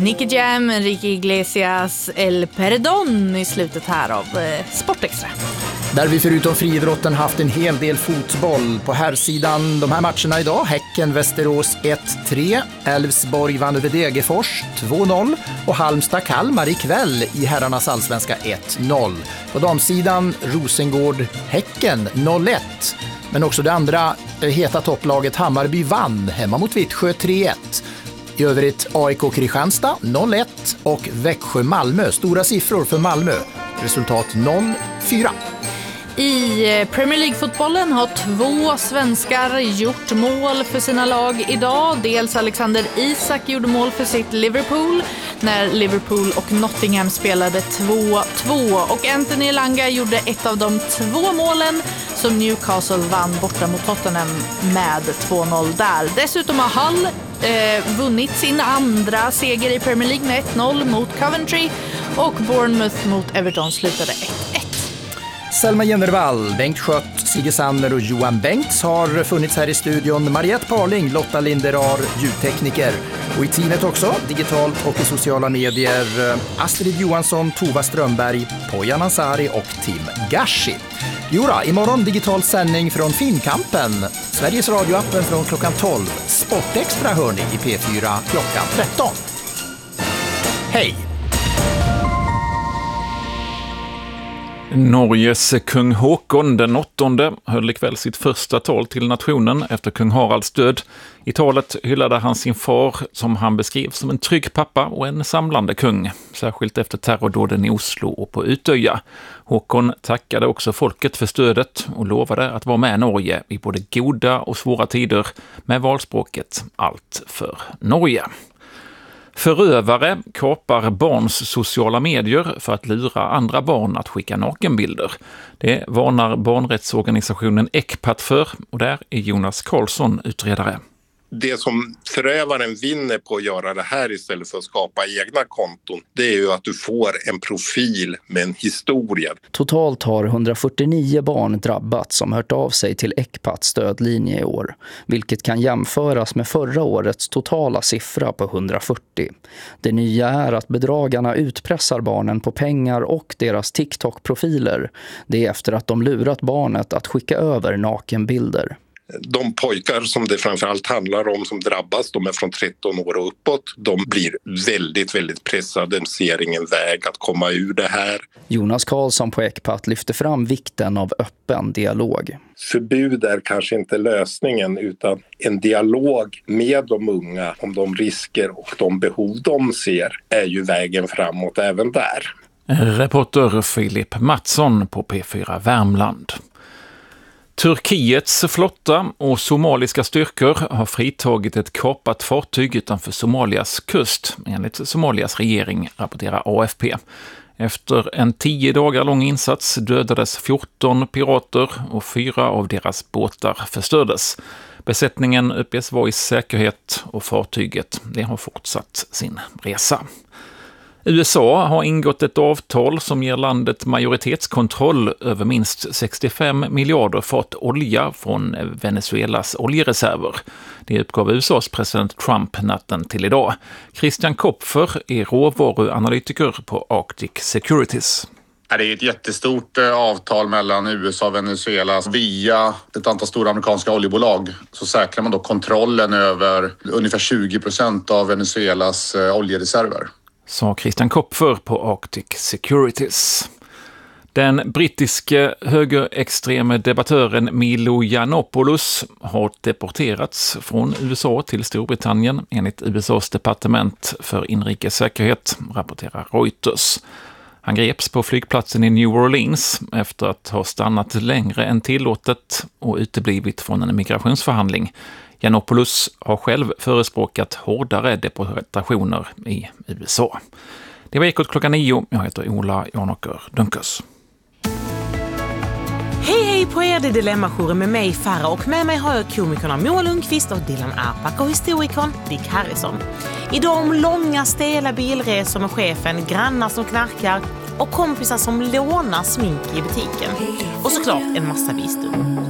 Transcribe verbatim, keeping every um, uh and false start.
Nicky Jam, Enrique Iglesias, El Perdón i slutet här av eh, Sportextra. Där vi förutom friidrotten haft en hel del fotboll. På här sidan de här matcherna idag: Häcken Västerås ett tre, Elfsborg vann över Degerfors två noll och Halmstad Kalmar ikväll i herrarnas allsvenska ett noll. På damsidan Rosengård Häcken noll ett. Men också det andra heta topplaget Hammarby vann hemma mot Vittsjö tre ett. I övrigt A I K Kristianstad noll ett och Växjö Malmö. Stora siffror för Malmö. Resultat noll fyra. I Premier League-fotbollen har två svenskar gjort mål för sina lag idag. Dels Alexander Isak gjorde mål för sitt Liverpool när Liverpool och Nottingham spelade två två. Och Anthony Elanga gjorde ett av de två målen som Newcastle vann borta mot Tottenham med två noll där. Dessutom har Hull eh, vunnit sin andra seger i Premier League med ett noll mot Coventry och Bournemouth mot Everton slutade ett ett. Selma Jennervall, Bengt Schött, Sigge Sanner och Johan Bengts har funnits här i studion. Mariette Parling, Lotta Linderar, ljudtekniker. Och i teamet också, digitalt och i sociala medier, Astrid Johansson, Tova Strömberg, Poya Nansari och Tim Gashi. Jura, imorgon digital sändning från Filmkampen. Sveriges radioappen från klockan tolv. Sportextra hör ni i P fyra klockan tretton. Hej! Norges kung Håkon den åttonde höll ikväll sitt första tal till nationen efter kung Haralds död. I talet hyllade han sin far som han beskrev som en trygg pappa och en samlande kung, särskilt efter terrordåden i Oslo och på Utöja. Håkon tackade också folket för stödet och lovade att vara med Norge i både goda och svåra tider med valspråket Allt för Norge. Förövare kapar barns sociala medier för att lura andra barn att skicka nakenbilder. Det varnar barnrättsorganisationen Ecpat för, och där är Jonas Karlsson utredare. Det som förövaren vinner på att göra det här istället för att skapa egna konton, det är ju att du får en profil med en historia. Totalt har hundrafyrtionio barn drabbats som hört av sig till Ecpats stödlinje i år, vilket kan jämföras med förra årets totala siffra på hundrafyrtio. Det nya är att bedragarna utpressar barnen på pengar och deras TikTok-profiler. Det är efter att de lurat barnet att skicka över nakenbilder. De pojkar som det framförallt handlar om som drabbas, de är från tretton år och uppåt. De blir väldigt, väldigt pressade. De ser ingen väg att komma ur det här. Jonas Karlsson på Ecpat lyfter fram vikten av öppen dialog. Förbud är kanske inte lösningen, utan en dialog med de unga om de risker och de behov de ser är ju vägen framåt även där. Reporter Filip Mattsson på P fyra Värmland. Turkiets flotta och somaliska styrkor har fritagit ett kapat fartyg utanför Somalias kust, enligt Somalias regering, rapporterar A F P. Efter en tio dagar lång insats dödades fjorton pirater och fyra av deras båtar förstördes. Besättningen uppges vara i säkerhet och fartyget det har fortsatt sin resa. U S A har ingått ett avtal som ger landet majoritetskontroll över minst sextiofem miljarder fat olja från Venezuelas oljereserver. Det uppgav U S A:s president Trump natten till idag. Christian Kopfer är råvaruanalytiker på Arctic Securities. Det är ett jättestort avtal mellan U S A och Venezuela. Via ett antal stora amerikanska oljebolag så säkrar man då kontrollen över ungefär tjugo procent av Venezuelas oljereserver. Sa Christian Kopfer på Arctic Securities. Den brittiske högerextreme debattören Milo Yiannopoulos har deporterats från U S A till Storbritannien enligt U S A:s departement för inrikes säkerhet, rapporterar Reuters. Han greps på flygplatsen i New Orleans efter att ha stannat längre än tillåtet och uteblivit från en migrationsförhandling. Yiannopoulos har själv förespråkat hårdare deportationer i U S A. Det var Ekot klockan nio. Jag heter Ola Janåker Dunkers. Hej hej på er, det är Dilemma-jouren med mig Farah, och med mig har jag komikerna Moa Lundqvist och Dylan Arpak och historikern Dick Harrison. Idag om långa stela bilresor med chefen, grannar som knarkar och kompisar som lånar smink i butiken. Och såklart en massa visdom.